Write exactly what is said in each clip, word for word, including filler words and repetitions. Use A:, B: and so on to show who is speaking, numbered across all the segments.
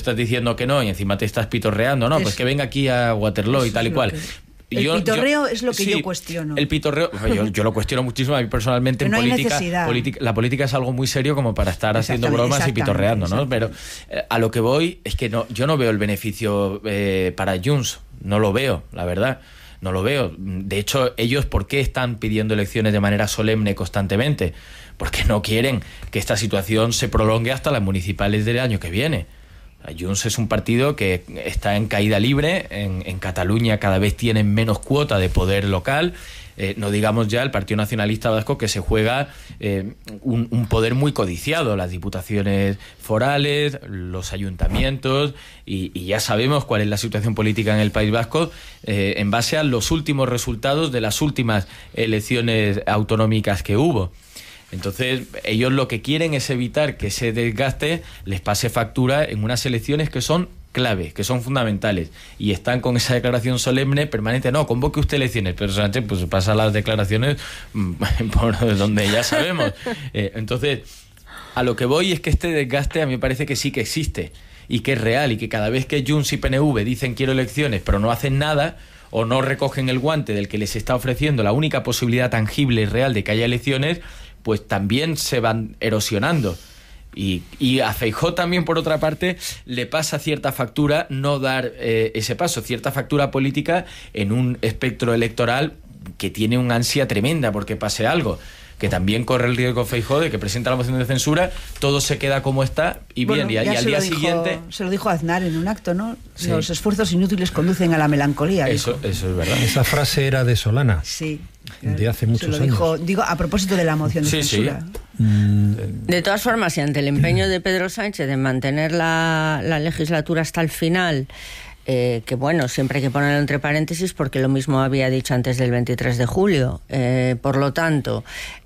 A: estás diciendo que no y encima te estás pitorreando, no, es, pues que venga aquí a Waterloo y tal y cual.
B: Que... El yo, pitorreo yo, es lo que sí, yo cuestiono.
A: El pitorreo, yo, yo lo cuestiono muchísimo. A mí personalmente
B: no
A: en política, política, la política es algo muy serio como para estar haciendo bromas y pitorreando, ¿no? Pero eh, a lo que voy es que no, yo no veo el beneficio eh, para Junts, no lo veo, la verdad. No lo veo. De hecho, ellos, ¿por qué están pidiendo elecciones de manera solemne constantemente? Porque no quieren que esta situación se prolongue hasta las municipales del año que viene. Junts es un partido que está en caída libre. En, en Cataluña cada vez tienen menos cuota de poder local. Eh, no digamos ya el Partido Nacionalista Vasco, que se juega eh, un, un poder muy codiciado, las diputaciones forales, los ayuntamientos, y, y ya sabemos cuál es la situación política en el País Vasco eh, en base a los últimos resultados de las últimas elecciones autonómicas que hubo. Entonces, ellos lo que quieren es evitar que ese desgaste les pase factura en unas elecciones que son clave, que son fundamentales, y están con esa declaración solemne permanente. No, convoque usted elecciones, pero Sánchez pues pasa las declaraciones por donde ya sabemos. Eh, entonces, a lo que voy es que este desgaste a mí me parece que sí que existe y que es real, y que cada vez que Junts y P N V dicen quiero elecciones pero no hacen nada o no recogen el guante del que les está ofreciendo la única posibilidad tangible y real de que haya elecciones, pues también se van erosionando. Y, y a Feijóo también, por otra parte, le pasa cierta factura no dar eh, ese paso, cierta factura política en un espectro electoral que tiene una ansia tremenda porque pase algo, que también corre el riesgo Feijóo de que presenta la moción de censura, todo se queda como está y bien, bueno, y, y al día
B: dijo,
A: siguiente...
B: Se lo dijo Aznar en un acto, ¿no? Sí. Los esfuerzos inútiles conducen a la melancolía.
A: Eso, eso es verdad.
C: Esa frase era de Solana.
B: Sí.
C: De hace muchos
B: se lo dijo,
C: años.
B: Digo, a propósito de la moción de
A: sí,
B: censura.
A: Sí.
D: De todas formas, y ante el empeño de Pedro Sánchez de mantener la, la legislatura hasta el final, eh, que bueno, siempre hay que ponerlo entre paréntesis porque lo mismo había dicho antes del veintitrés de julio. Eh, por lo tanto,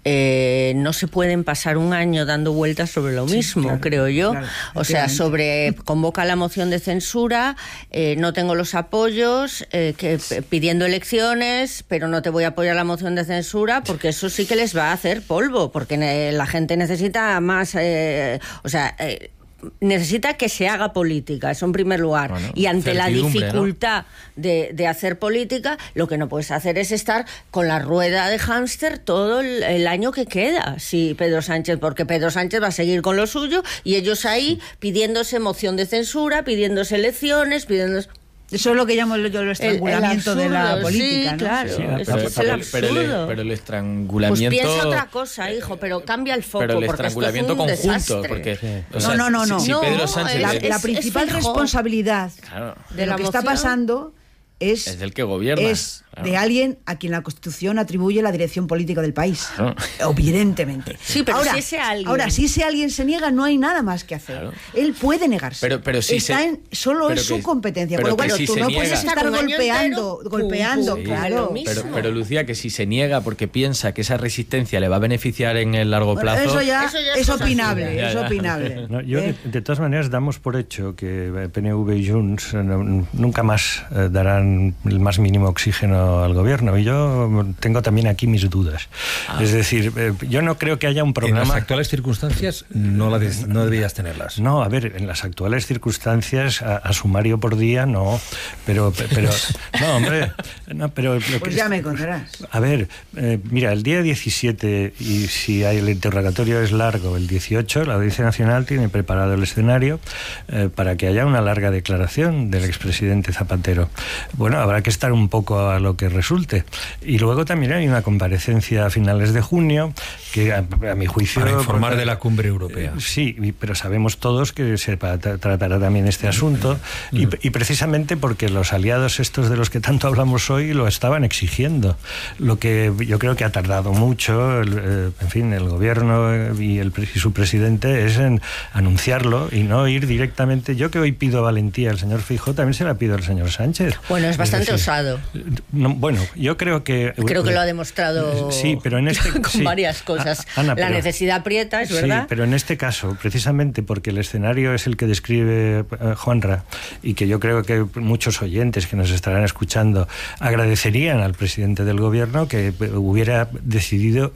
D: eh, no se pueden pasar un año dando vueltas sobre lo mismo, sí, claro, creo yo. Claro, o sea, sobre convoca la moción de censura, eh, no tengo los apoyos, eh, que pidiendo elecciones, pero no te voy a apoyar la moción de censura porque eso sí que les va a hacer polvo, porque la gente necesita más, eh, o sea... Eh, necesita que se haga política, eso en primer lugar. Bueno, y ante la dificultad, ¿no?, de, de hacer política, lo que no puedes hacer es estar con la rueda de hámster todo el, el año que queda. Sí, Pedro Sánchez, porque Pedro Sánchez va a seguir con lo suyo y ellos ahí pidiéndose moción de censura, pidiéndose elecciones, pidiéndose...
B: Eso es lo que llamo yo el estrangulamiento el, el absurdo, de la política,
D: sí,
B: ¿no?
D: Claro,
A: sí,
D: eso
A: pero,
D: es el absurdo.
A: Pero el, pero el estrangulamiento...
D: Pues piensa otra cosa, hijo, pero cambia el foco.
A: Pero el
D: porque
A: estrangulamiento
D: esto es un
A: conjunto,
D: desastre.
A: porque...
B: Sí.
A: O sea,
B: no, no, no, no.
A: Si, si Pedro Sánchez...
B: La,
A: es,
B: la principal
D: es
B: responsabilidad
A: claro.
B: de, de lo que moción, está pasando es...
A: Es del que gobierna.
B: Es
A: claro.
B: de alguien a quien la Constitución atribuye la dirección política del país.
A: Claro.
B: Evidentemente.
D: Sí, pero
B: ahora,
D: si ese alguien...
B: Ahora, si ese alguien se niega, no hay nada más que hacer. Claro. Él puede negarse.
A: Pero, pero si
B: Está
A: se,
B: en, solo es su
A: que,
B: competencia. Por lo cual,
A: si
B: tú no
A: niega,
B: puedes estar golpeando,
D: entero,
B: golpeando,
D: pum, pum,
B: claro.
A: Pero, pero Lucía, que si se niega porque piensa que esa resistencia le va a beneficiar en el largo
B: bueno,
A: plazo...
B: Eso ya,
D: eso ya
B: es,
D: es
B: opinable,
A: ya,
B: es
A: ya.
B: opinable.
C: No, yo,
B: ¿Eh?
C: de, de todas maneras, damos por hecho que P N V y Junts eh, nunca más eh, darán el más mínimo oxígeno al gobierno. Y yo tengo también aquí mis dudas. Ah. Es decir, eh, yo no creo que haya un programa...
E: En las actuales circunstancias no, la des, no deberías tenerlas.
C: No, a ver, en las actuales circunstancias, a, a sumario por día, no. Pero, pero no, hombre. No, pero lo
B: pues
C: que
B: ya
C: es,
B: me contarás.
C: A ver, eh, mira, el día diecisiete, y si hay, el interrogatorio es largo, el dieciocho, la Audiencia Nacional tiene preparado el escenario eh, para que haya una larga declaración del expresidente Zapatero. Bueno, habrá que estar un poco a lo que resulte. Y luego también hay una comparecencia a finales de junio que a, a mi juicio...
E: Para informar porque, de la cumbre europea.
C: Eh, sí, pero sabemos todos que se tra- tratará también este asunto mm. y, y precisamente porque los aliados estos de los que tanto hablamos hoy lo estaban exigiendo. Lo que yo creo que ha tardado mucho, el, eh, en fin, el gobierno y, el, y su presidente es en anunciarlo y no ir directamente. Yo que hoy pido valentía al señor Feijóo, también se la pido al señor Sánchez.
D: Bueno, es bastante
C: es decir,
D: osado.
C: No, bueno, yo creo que...
D: Creo que lo ha demostrado
C: sí, pero en este,
D: con
C: sí.
D: varias cosas.
C: Ana,
D: la
C: pero,
D: necesidad aprieta, es
C: sí,
D: verdad.
C: Sí, pero en este caso, precisamente porque el escenario es el que describe uh, Juanra, y que yo creo que muchos oyentes que nos estarán escuchando agradecerían al presidente del gobierno que hubiera decidido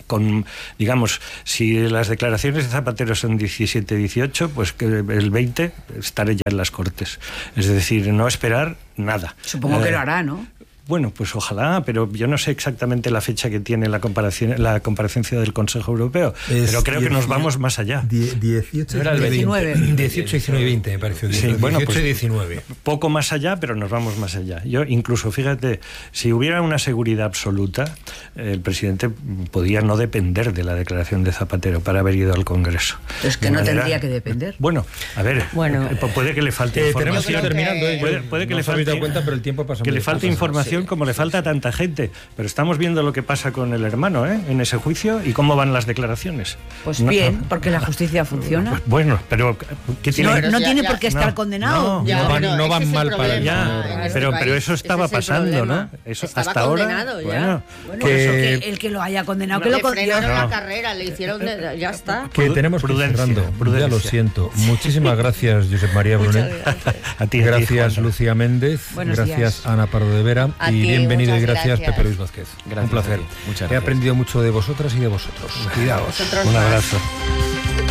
C: con, digamos, si las declaraciones de Zapatero son diecisiete dieciocho, pues que el veinte estaré ya en las Cortes. Es decir, no esperar nada.
B: Supongo
C: eh,
B: que lo hará, ¿no?
C: Bueno, pues ojalá, pero yo no sé exactamente la fecha que tiene la comparación, la comparecencia del Consejo Europeo, es pero creo diez, que nos vamos más allá.
E: dieciocho,
B: era el diecinueve.
E: dieciocho, diecinueve y veinte, me pareció.
C: Sí,
E: dieciocho,
C: bueno, pues,
E: diecinueve.
C: Poco más allá, pero nos vamos más allá. Yo incluso, fíjate, si hubiera una seguridad absoluta, el presidente podía no depender de la declaración de Zapatero para haber ido al Congreso.
B: Es que
C: de
B: no
C: manera,
B: tendría que depender.
C: Bueno, a ver,
D: bueno,
C: puede que le falte
E: eh,
C: información.
E: Tenemos que ir terminando, eh,
C: puede, puede que
E: no
C: le falte,
E: dado cuenta, pero el tiempo pasa
C: que le falte información sí, como le falta a tanta gente, pero estamos viendo lo que pasa con el hermano, ¿eh? En ese juicio y cómo van las declaraciones.
B: Pues
C: no,
B: bien, porque la justicia funciona.
C: Pues bueno, pero ¿qué tiene?
B: No, no
D: ya,
B: tiene
D: ya,
B: por qué estar
C: no,
B: condenado.
C: No,
D: ya,
E: no van,
D: pero
E: no van mal para el
C: ya, pero, pero eso estaba pasando, ¿no? Eso
D: Estaba
C: hasta ahora.
D: Ya.
C: Bueno,
B: bueno,
E: que,
B: eso, que el que lo haya condenado,
D: no,
B: que lo
D: le frenaron
B: condene.
D: la carrera, le hicieron de, ya está.
E: Que tenemos que ir cerrando. Ya lo siento. Muchísimas gracias, Josep María Brunet.
C: A ti,
E: gracias,
C: a ti,
E: Lucía Méndez.
B: Buenos
E: gracias,
B: días.
E: Ana Pardo de Vera.
D: A
E: y
D: ti,
E: bienvenido y gracias,
D: gracias,
E: Pepe Luis Vázquez.
A: Gracias.
E: Un placer.
A: Muchas gracias.
E: He aprendido mucho de vosotras y de vosotros. Cuidaos.
D: Vosotros
C: un
D: más.
C: abrazo.